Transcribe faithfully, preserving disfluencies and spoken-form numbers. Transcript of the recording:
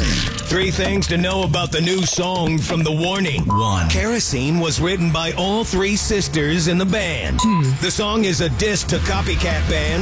Warning. Three things to know about the new song from The Warning. One. Kerosene was written by all three sisters in the band. Two. The song is a diss to copycat bands